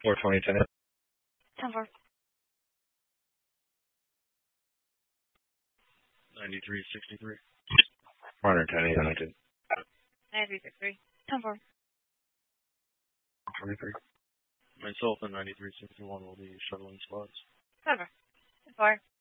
42010. 10-4. 9363. 410 United. 9363. 10-4. 23. Myself and 9361 will be shuttling squads. 10-4. 10-4.